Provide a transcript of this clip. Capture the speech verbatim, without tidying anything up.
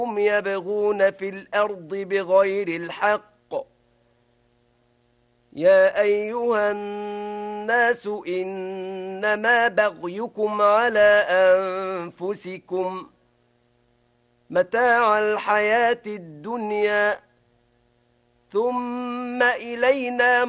هم يبغون في الأرض بغير الحق يا أيها الناس إنما بغيكم على أنفسكم متاع الحياة الدنيا ثم إلينا